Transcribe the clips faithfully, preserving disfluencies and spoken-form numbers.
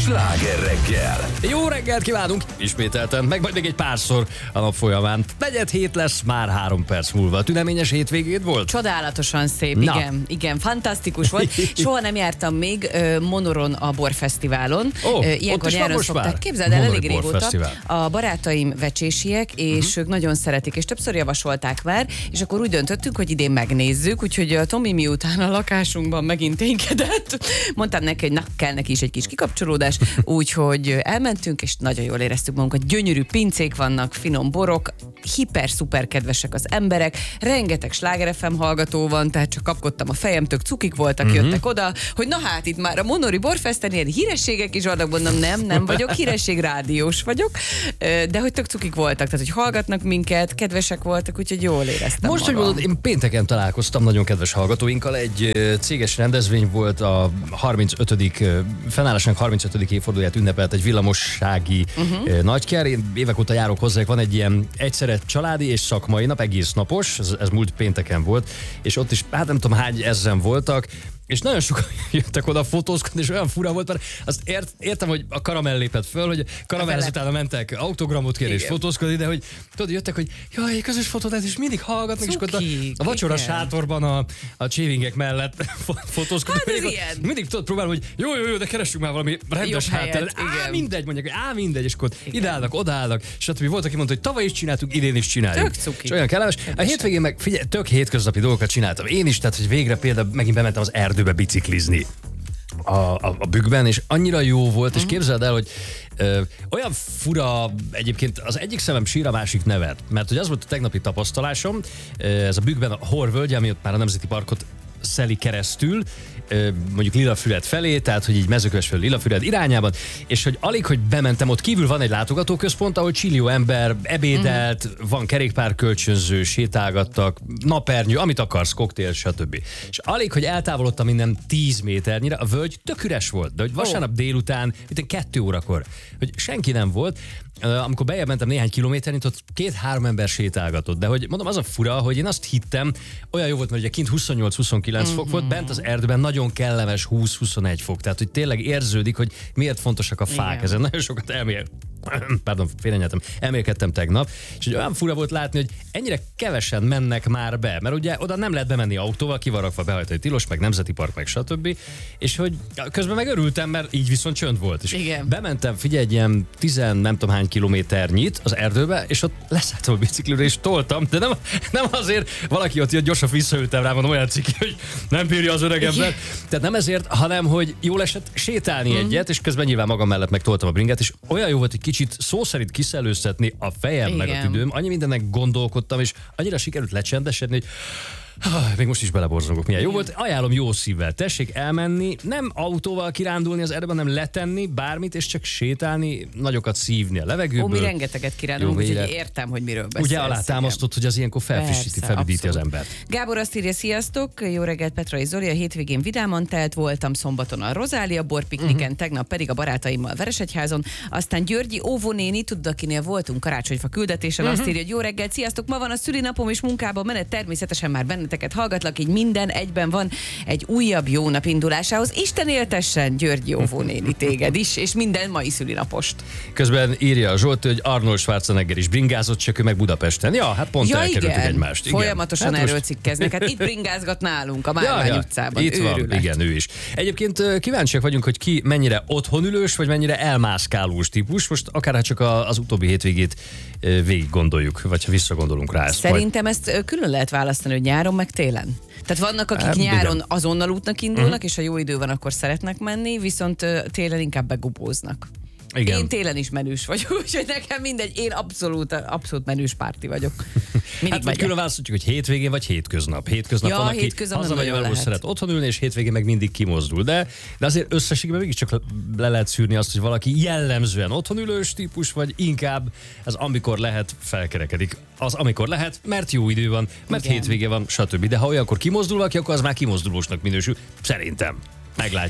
Sláger reggel! Jó reggelt kívánunk! Ismételten, meg majd még egy párszor a nap folyamán. Negyed hét lesz már három perc múlva. Tüneményes hétvégéd volt? Csodálatosan szép, Na. igen, igen, fantasztikus volt. Soha nem jártam még uh, Monoron a borfesztiválon. Ó, uh, ott ilyenkor is van nyáron most szokták. már? Képzeld el, Monori elég régóta. Borfesztivál. A barátaim vecsésiek, és uh-huh. ők nagyon szeretik, és többször javasolták már, és akkor úgy döntöttünk, hogy idén megnézzük, úgyhogy a Tomi miután a lakásunkban megint ténykedett, mondtam neki, hogy na, kell neki is egy kis kikapcsolódás, úgyhogy elmentünk, és nagyon jól éreztük magunkat. Gyönyörű pincék vannak, finom borok, hiper-szuper kedvesek az emberek, rengeteg Sláger ef em hallgató van, tehát csak kapkodtam a fejem, tök cukik voltak, uh-huh. jöttek oda, hogy na hát itt már a Monori Borfesten ilyen hírességek is vannak, mondom, nem, nem vagyok híresség, rádiós vagyok, de hogy tök cukik voltak, tehát hogy hallgatnak minket, kedvesek voltak, úgyhogy jól éreztem Most, hogy magam. mondod, én pénteken találkoztam nagyon kedves hallgatóinkkal, egy ö, céges rendezvény volt, a harmincötödik ö, fennállásának harmincötödik évfordulóját ünnepelt egy villamossági uh-huh. nagyker. Én évek óta járok hozzá, van egy ilyen egyszerre családi és szakmai nap, egész napos, ez, ez múlt pénteken volt, és ott is, hát nem tudom hány ezren voltak, és nagyon sokan jöttek oda fotózkodni, és olyan fura volt, mert azt ért, értem, hogy a Karamell lépett föl, hogy Karamellhez utána mentek autogramot kérni és fotózkodni, de hogy tudod, jöttek, hogy jaj, közös fotót, és mindig hallgatnak, és akkor a, a vacsora igen. sátorban a, a csévingek mellett fotózkodnak. Hát ez mindig, ilyen. mindig tudod próbálni, hogy jó, jó, jó, de keressünk már valami rendes hátteret. Á, mindegy, mondják, hogy á, mindegy, és akkor ide állnak, odaállnak, stb. Volt, aki mondta, hogy tavaly is csináltuk, idén is csináljuk. Tök cuki. És olyan kellemes. A hétvégén meg figyelj, tök hétköznapi dolgokat csináltam. Én is, tehát hogy végre például megint bementem az erdőbe biciklizni a, a, a bükkben, és annyira jó volt, uh-huh. és képzeld el, hogy ö, olyan fura, egyébként az egyik szemem sír, a másik nevet, mert hogy az volt a tegnapi tapasztalásom, ö, ez a bükkben a Horvölgy, ami ott már a Nemzeti Parkot szeli keresztül, mondjuk Lilafüred felé, tehát hogy így Mezőkövesd Lilafüred irányában, és hogy alig, hogy bementem, ott kívül van egy látogatóközpont, ahol csillió ember ebédelt, uh-huh. van kerékpárkölcsönző, sétálgattak, napernyő, amit akarsz, koktél, stb. És alig, hogy eltávolodtam innen tíz méternyire, a völgy tök üres volt, de hogy vasárnap oh. délután, itt kettő órakor, hogy senki nem volt, amikor bejebb mentem néhány kilométernyit, ott két-három ember sétálgatott, de hogy mondom, az a fura, hogy én azt hittem, olyan jó volt, mert ugye kint huszonnyolc-huszonkilenc mm-hmm. fok volt, bent az erdőben nagyon kellemes húsz-huszonegy fok, tehát hogy tényleg érződik, hogy miért fontosak a fák. Igen. Ezen nagyon sokat elmér... Pardon, félrenyeltem, elmélkedtem tegnap, és hogy olyan fura volt látni, hogy ennyire kevesen mennek már be, mert ugye oda nem lehet bemenni autóval, ki van rakva behajtani tilos, meg Nemzeti Park, meg stb. És hogy közben meg örültem, mert így viszont csönd volt. És igen. bementem, figyelj, egy ilyen tizen nem tudom hány kilométernyit az erdőbe, és ott leszálltam a biciklire, és toltam, de nem, nem azért valaki ott jött, gyorsan visszaültem rá, mondom, olyan ciki, hogy nem bírja az öreg ember. Tehát nem ezért, hanem hogy jól esett sétálni mm. egyet, és közben nyilván magam mellett meg toltam a bringát, és olyan jó volt, hogy kicsit szó szerint kiszellőztetni a fejem igen. meg a tüdőm, annyi mindennek gondolkodtam, és annyira sikerült lecsendesedni, hogy ah, még most is beleborzongok, milyen jó volt. Ajánlom jó szívvel. Tessék elmenni, nem autóval kirándulni az erdőben, nem letenni bármit, és csak sétálni, nagyokat szívni a levegőből. Ó, mi rengeteget kirándulunk, úgyhogy értem, hogy miről beszélsz. Ugye alátámasztott, hogy az ilyenkor felfrissíti, felüdíti az embert. Gábor azt írja, sziasztok, jó reggelt Petra és Zoli, a hétvégén vidáman telt voltam, szombaton a Rozália borpikniken, uh-huh. tegnap pedig a barátaimmal Veresegyházon, aztán Györgyi óvónéni, tudod, akinél voltunk karácsonyfa küldetésen, uh-huh. azt írja, hogy jó reggelt, sziasztok, ma van a szülinapom és munkába menet, természetesen már benneteket hallgatlak, így minden egyben van egy újabb jó nap indulásához. Isten éltessen, Györgyi óvónéni téged is, és minden mai szülinapost. Közben írja a Zsolt, hogy Arnold Schwarzenegger is bringázott, csak ő meg Budapesten. Ja, hát pont ja, elkerültük igen. egymást. Igen. Folyamatosan hát erről most... cikkeznek. Hát itt bringázgat nálunk, a Márvány ja, ja. utcában. Itt van, őrület. igen, ő is. Egyébként kíváncsiak vagyunk, hogy ki mennyire otthonülős, vagy mennyire elmászkálós típus. Most akár csak az utóbbi hétvégét végig gondoljuk, vagy ha visszagondolunk rá. Ezt Szerintem majd... ezt külön lehet választani, hogy nyáron meg télen. Tehát vannak, akik hát, nyáron igen. azonnal útnak indulnak, uh-huh. és ha jó idő van, akkor szeretnek menni, viszont télen inkább begubóznak. Igen. Én télen is menős vagyok, úgyhogy nekem mindegy, én abszolút, abszolút menős párti vagyok. Hát vagy külön választjuk, hogy hétvégén vagy hétköznap. Hétköznap ja, van, aki hazamegy, szeret otthon ülni, és hétvégén meg mindig kimozdul. De, de azért összességében mégiscsak le lehet szűrni azt, hogy valaki jellemzően otthonülős típus, vagy inkább az amikor lehet felkerekedik. Az amikor lehet, mert jó idő van, mert igen. hétvége van, stb. De ha olyankor kimozdul valaki, akkor az már kimozdulósnak minősül. Szerintem. Meglátjuk.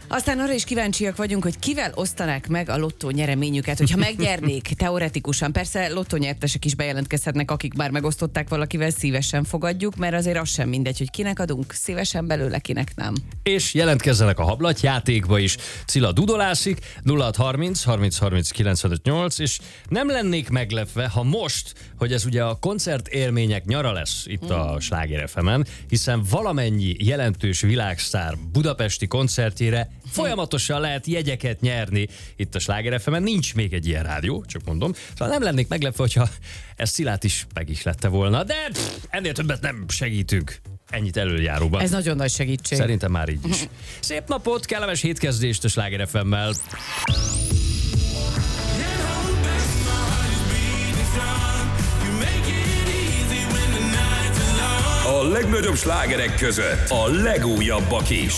Aztán arra is kíváncsiak vagyunk, hogy kivel osztanák meg a lottó nyereményüket, hogyha megnyernék teoretikusan. Persze lottónyertesek is bejelentkezhetnek, akik már megosztották valakivel, szívesen fogadjuk, mert azért az sem mindegy, hogy kinek adunk, szívesen belőle, kinek nem. És jelentkezzenek a hablatjátékba is. Cilla dudolászik, nulla hat harminc harminc harminc kilencvenöt nyolc, és nem lennék meglepve, ha most, hogy ez ugye a koncertélmények nyara lesz itt a Sláger ef emen, hiszen valamennyi jelentős világsztár budapesti koncertjére folyamatosan lehet jegyeket nyerni itt a Sláger ef emen. Nincs még egy ilyen rádió, csak mondom. Szóval nem lennék meglepve, hogyha ez Szilát is meg is lette volna, de pff, ennél többet nem segítünk. Ennyit előjáróban. Ez nagyon nagy segítség. Szerintem már így is. Szép napot, kellemes hétkezdést a Sláger ef emmel. A legnagyobb slágerek között a legújabbak is.